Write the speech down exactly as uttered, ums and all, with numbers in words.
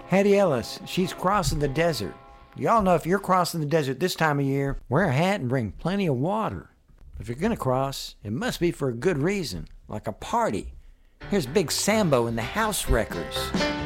Hattie Ellis, she's crossing the desert. Y'all know if you're crossing the desert this time of year, wear a hat and bring plenty of water. If you're gonna cross, it must be for a good reason, like a party. Here's Big Sambo and the House Wreckers.